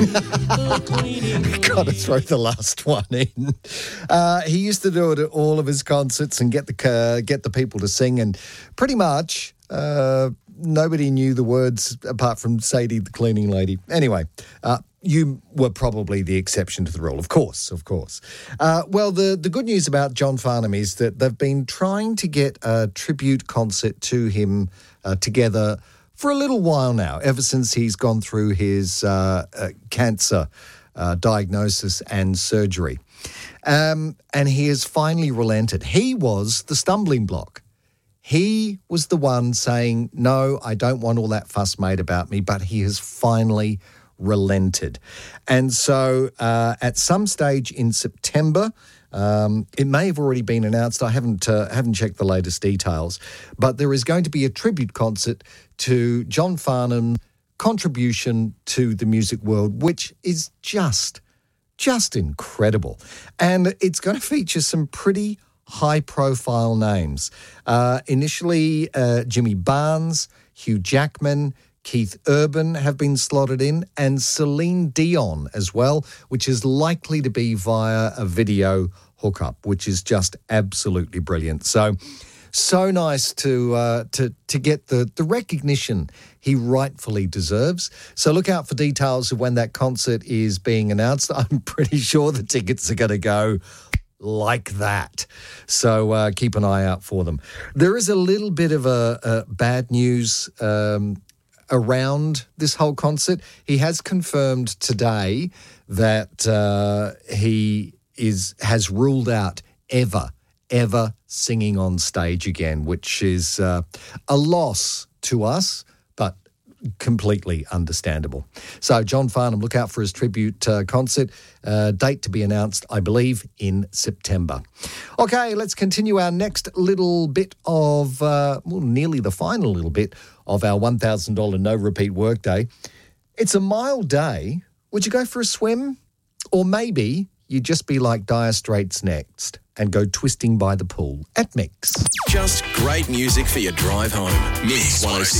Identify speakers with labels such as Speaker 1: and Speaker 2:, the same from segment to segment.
Speaker 1: Got to throw the last one in. He used to do it at all of his concerts and get the people to sing, and pretty much nobody knew the words apart from Sadie the cleaning lady. Anyway, you were probably the exception to the rule, of course. Well, the good news about John Farnham is that they've been trying to get a tribute concert to him together for a little while now, ever since he's gone through his cancer diagnosis and surgery. And he has finally relented. He was the stumbling block. He was the one saying, no, I don't want all that fuss made about me, but he has finally relented. And so at some stage in September, it may have already been announced. I haven't checked the latest details, but there is going to be a tribute concert to John Farnham's contribution to the music world, which is just incredible. And it's going to feature some pretty high-profile names. Initially, Jimmy Barnes, Hugh Jackman, Keith Urban have been slotted in, and Celine Dion as well, which is likely to be via a video hookup, which is just absolutely brilliant. So nice to get the recognition he rightfully deserves. So look out for details of when that concert is being announced. I'm pretty sure the tickets are going to go like that. So keep an eye out for them. There is a little bit of a bad news around this whole concert. He has confirmed today that he has ruled out ever singing on stage again, which is a loss to us, but completely understandable. So John Farnham, look out for his tribute concert. Date to be announced, I believe, in September. Okay, let's continue our next little bit of, nearly the final little bit of our $1,000 no repeat workday. It's a mild day. Would you go for a swim? Or maybe you'd just be like Dire Straits next and go twisting by the pool at Mix.
Speaker 2: Just great music for your drive home. Mix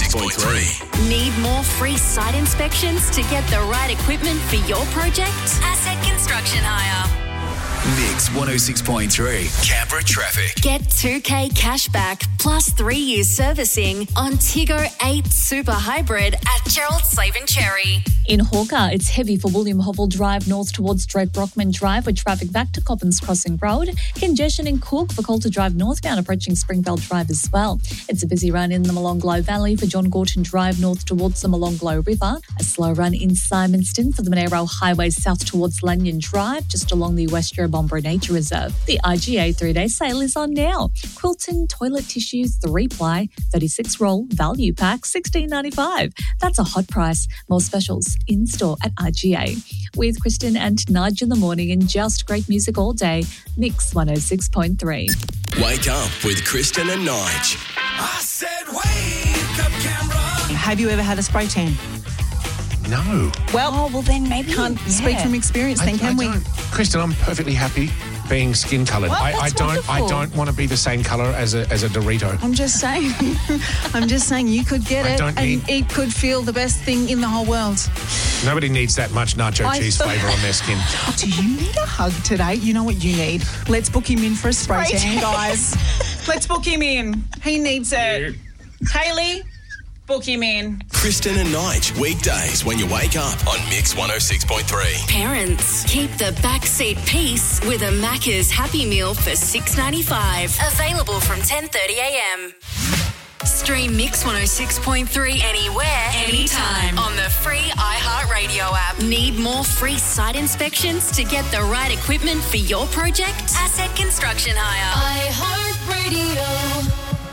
Speaker 2: 106.3.
Speaker 3: Need more free site inspections to get the right equipment for your project? Asset Construction Hire.
Speaker 2: Mix 106.3. Canberra traffic.
Speaker 3: Get $2,000 cash back plus 3 years servicing on Tiggo 8 Super Hybrid at Gerald Slaven Cherry.
Speaker 4: In Hawker, it's heavy for William Hovell Drive north towards Drake Brockman Drive with traffic back to Coppins Crossing Road. Congestion in Cook for Coulter Drive northbound approaching Springvale Drive as well. It's a busy run in the Molonglo Valley for John Gorton Drive north towards the Molonglo River. A slow run in Simonston for the Monero Highway south towards Lanyon Drive just along the West Yarrabomberra Nature Reserve. The IGA 3-day sale is on now. Quilton toilet tissue 3-ply 36 roll value pack $16.95. That's a hot price. More specials in store at IGA. With Kristen and Nudge in the morning and just great music all day. Mix 106.3.
Speaker 2: Wake up with Kristen and Nige.
Speaker 5: I said wake up, Canberra.
Speaker 6: Have you ever had a spray tan?
Speaker 7: No.
Speaker 6: Well, then maybe can't speak from experience. Then can we?
Speaker 7: Kristen, I'm perfectly happy being skin coloured.
Speaker 6: Well,
Speaker 7: I don't want to be the same colour as a Dorito.
Speaker 6: I'm just saying you could get it and it could feel the best thing in the whole world.
Speaker 7: Nobody needs that much nacho cheese flavour on their skin.
Speaker 6: Do you need a hug today? You know what you need? Let's book him in for a spray tan, guys. Let's book him in. He needs it. Hayley, book him in.
Speaker 2: Kristen and Nige, weekdays when you wake up on Mix 106.3.
Speaker 3: Parents, keep the backseat peace with a Macca's Happy Meal for $6.95. Available from 10:30am. Stream Mix 106.3 anywhere, anytime on the free iHeartRadio app. Need more free site inspections to get the right equipment for your project? Asset Construction Hire. iHeartRadio.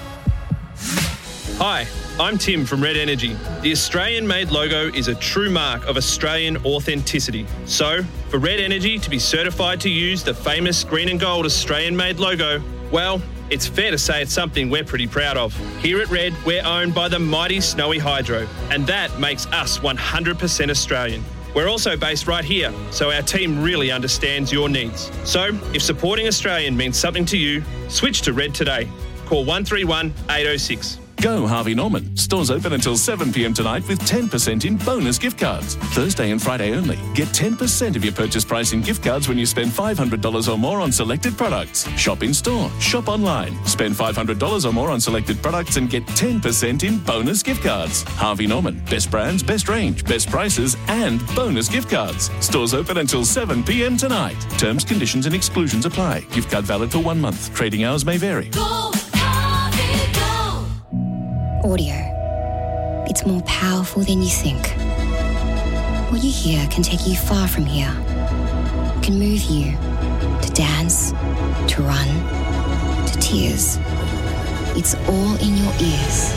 Speaker 8: Hi, I'm Tim from Red Energy. The Australian-made logo is a true mark of Australian authenticity. So, for Red Energy to be certified to use the famous green and gold Australian-made logo, well, it's fair to say it's something we're pretty proud of. Here at Red, we're owned by the mighty Snowy Hydro, and that makes us 100% Australian. We're also based right here, so our team really understands your needs. So, if supporting Australian means something to you, switch to Red today. Call 131 806.
Speaker 9: Go Harvey Norman. Stores open until 7 p.m. tonight with 10% in bonus gift cards. Thursday and Friday only. Get 10% of your purchase price in gift cards when you spend $500 or more on selected products. Shop in store. Shop online. Spend $500 or more on selected products and get 10% in bonus gift cards. Harvey Norman. Best brands, best range, best prices and bonus gift cards. Stores open until 7 p.m. tonight. Terms, conditions and exclusions apply. Gift card valid for 1 month. Trading hours may vary.
Speaker 3: Go, Harvey, go.
Speaker 10: Audio. It's more powerful than you think. What you hear can take you far from here. It can move you to dance, to run, to tears. It's all in your ears.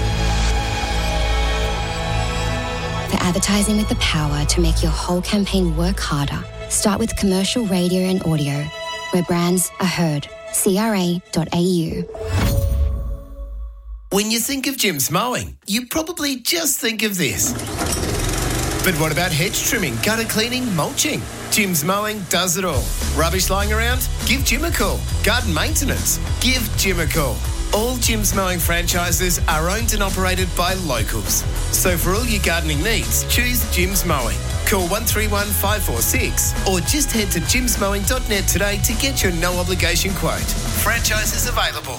Speaker 10: For advertising with the power to make your whole campaign work harder, start with commercial radio and audio, where brands are heard. CRA.au.
Speaker 11: When you think of Jim's Mowing, you probably just think of this. But what about hedge trimming, gutter cleaning, mulching? Jim's Mowing does it all. Rubbish lying around? Give Jim a call. Garden maintenance? Give Jim a call. All Jim's Mowing franchises are owned and operated by locals. So for all your gardening needs, choose Jim's Mowing. Call 131 546 or just head to jimsmowing.net today to get your no-obligation quote. Franchises available.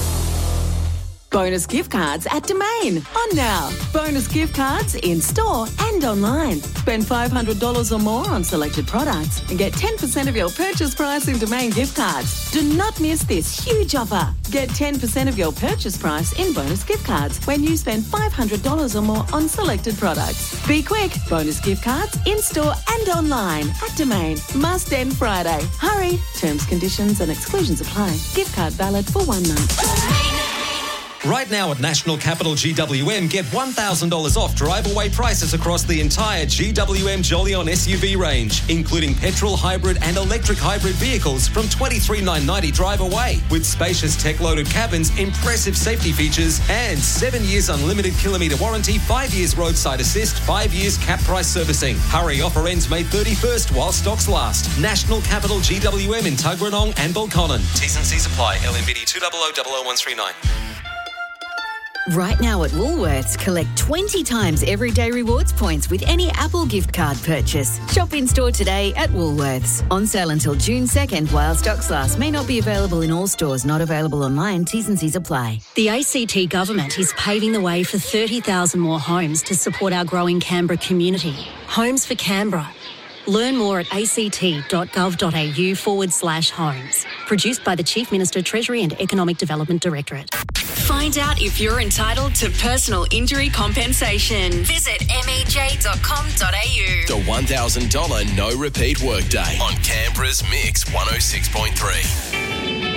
Speaker 12: Bonus gift cards at Domain. On now. Bonus gift cards in store and online. Spend $500 or more on selected products and get 10% of your purchase price in Domain gift cards. Do not miss this huge offer. Get 10% of your purchase price in bonus gift cards when you spend $500 or more on selected products. Be quick. Bonus gift cards in store and online at Domain. Must end Friday. Hurry. Terms, conditions and exclusions apply. Gift card valid for 1 month.
Speaker 13: Right now at National Capital GWM, get $1,000 off drive-away prices across the entire GWM Jolyon SUV range, including petrol, hybrid and electric hybrid vehicles from $23,990 drive away, with spacious tech-loaded cabins, impressive safety features and 7 years unlimited kilometre warranty, 5 years roadside assist, 5 years cap price servicing. Hurry, offer ends May 31st while stocks last. National Capital GWM in Tuggeranong and Belconnen. T's and C's apply. LMBD 2000139.
Speaker 14: Right now at Woolworths, collect 20 times everyday rewards points with any Apple gift card purchase. Shop in store today at Woolworths. On sale until June 2nd while stocks last. May not be available in all stores, not available online. T's and C's apply.
Speaker 15: The ACT government is paving the way for 30,000 more homes to support our growing Canberra community. Homes for Canberra. Learn more at act.gov.au/homes. Produced by the Chief Minister, Treasury and Economic Development Directorate.
Speaker 3: Find out if you're entitled to personal injury compensation. Visit mej.com.au.
Speaker 2: The $1,000 no repeat workday on Canberra's Mix 106.3.